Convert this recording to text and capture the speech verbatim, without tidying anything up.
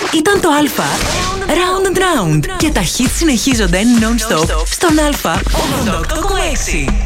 Ήταν το Α Round and Round. Και τα hits συνεχίζονται non-stop στον Α ογδόντα οκτώ κόμμα έξι.